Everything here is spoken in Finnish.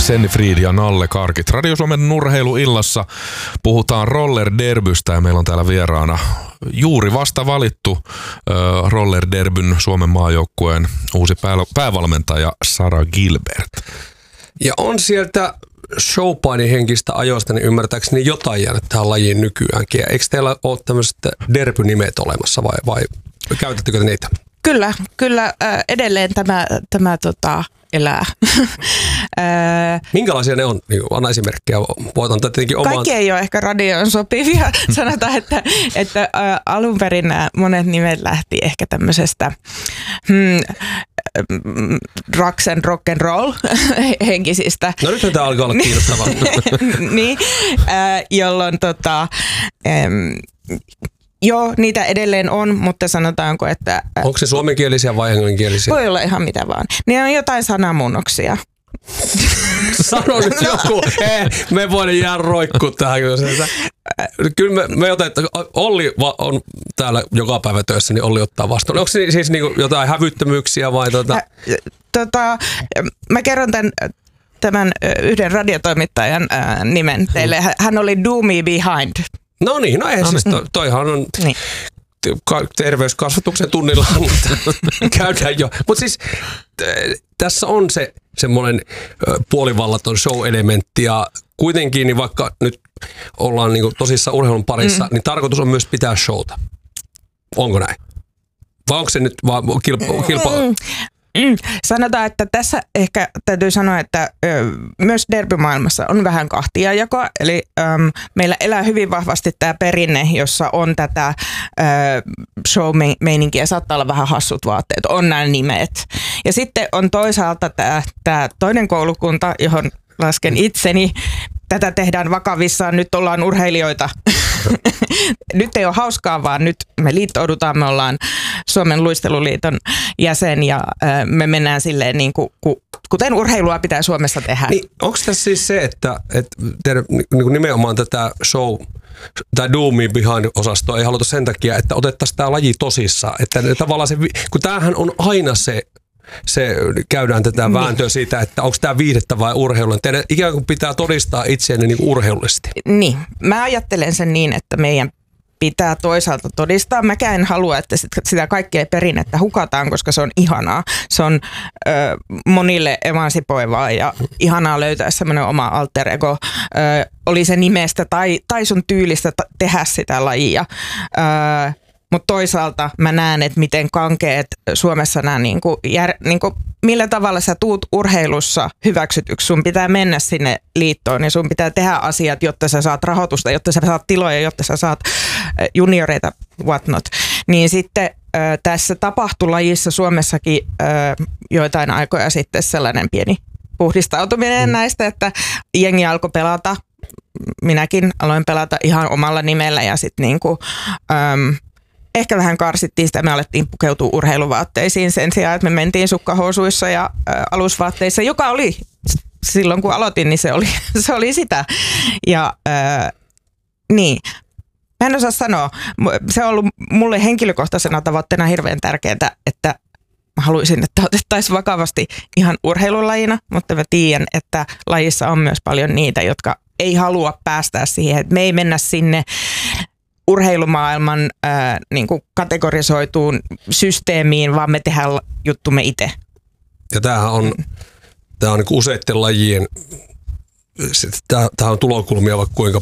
Senni Fried ja Nalle Karkit. Radio Suomen urheiluillassa puhutaan rollerderbystä ja meillä on täällä vieraana juuri vasta valittu rollerderbyn Suomen maajoukkueen uusi päävalmentaja Sara Gilbert. Ja on sieltä showpainin henkistä ajoista, niin ymmärtääkseni jotain jäänyt tähän lajiin nykyäänkin. Ja eikö teillä ole tämmöiset derbynimet olemassa vai käytättekö te niitä? Kyllä edelleen tämä elää. Minkälaisia ne on? Anna esimerkkejä. Voitan tietenkin omaan. Kaikki ei ole ehkä radioon sopivia. Sanotaan, että alun perin monet nimet lähti ehkä tämmöisestä rocks and rock and roll henkisistä. No nythän tämä alkaa olla kiinnostavaa. Niin, jolloin joo, niitä edelleen on, mutta sanotaanko, että... Onko se suomenkielisiä vai englanninkielisiä? Voi olla ihan mitä vaan. Niin on jotain sanamuunnoksia. Sano nyt joku. Me voidaan jäädä roikkuu tähän. Kyllä me otetaan, Olli on täällä joka päivä töissä, niin Olli ottaa vastuun. Onko se siis niinku jotain hävyttömyyksiä vai Mä kerron tämän yhden radiotoimittajan nimen teille. Hän oli Do Me Behind. No niin, siis toihan on niin. Terveyskasvatuksen tunnilla käydään jo. Mutta siis tässä on se semmoinen puolivallaton show-elementti ja kuitenkin niin vaikka nyt ollaan niinku tosissaan urheilun parissa, niin tarkoitus on myös pitää showta. Onko näin? Vai onko se nyt vaan kilpa? Sanotaan, että tässä ehkä täytyy sanoa, että myös derbymaailmassa on vähän kahtiajakoa. Eli meillä elää hyvin vahvasti tämä perinne, jossa on tätä show-meininkiä. Saattaa olla vähän hassut vaatteet, on nämä nimet. Ja sitten on toisaalta tämä toinen koulukunta, johon lasken itseni. Tätä tehdään vakavissaan, nyt ollaan urheilijoita. Nyt ei ole hauskaa, vaan nyt me liittoudutaan, me ollaan Suomen luisteluliiton jäsen ja me mennään silleen niin kuin, kuten urheilua pitää Suomessa tehdä. Niin, onko tässä siis se, että niin nimenomaan tätä show tai Do Me Behind-osastoa ei haluta sen takia, että otettaisiin tämä laji tosissaan. Että tavallaan se, kun tämähän on aina se käydään tätä vääntöä siitä, että onko tämä viihdettä vai urheilua. Teidän ikään kuin pitää todistaa itseänne niin urheilullisesti. Niin. Mä ajattelen sen niin, että meidän pitää toisaalta todistaa. Mäkään en halua, että sitä kaikkea perinnettä hukataan, koska se on ihanaa. Se on monille emansipoivaa ja ihanaa löytää semmoinen oma alter ego. Oli se nimestä tai sun tyylistä tehdä sitä lajia. Mutta toisaalta mä näen, että miten kankeet Suomessa nämä, millä tavalla sä tuut urheilussa hyväksytyksi. Sun pitää mennä sinne liittoon ja sun pitää tehdä asiat, jotta sä saat rahoitusta, jotta sä saat tiloja, jotta sä saat junioreita, whatnot. Niin sitten tässä tapahtui lajissa Suomessakin joitain aikoja sitten sellainen pieni puhdistautuminen näistä, että jengi alkoi pelata. Minäkin aloin pelata ihan omalla nimellä ja sitten ehkä vähän karsittiin sitä, me alettiin pukeutua urheiluvaatteisiin sen sijaan, että me mentiin sukkahousuissa ja alusvaatteissa, joka oli silloin kun aloitin, niin se oli sitä. Ja niin, mä en osaa sanoa. Se on ollut mulle henkilökohtaisena tavoitteena hirveän tärkeää, että mä haluaisin, että otettaisiin vakavasti ihan urheilulajina, mutta mä tiedän, että lajissa on myös paljon niitä, jotka ei halua päästää siihen, että me ei mennä sinne urheilumaailman niin kuin kategorisoituun systeemiin, vaan me tehdään juttumme itse. Ja tämähän on niin useiden lajien, tämähän on tulokulmia vaikka kuinka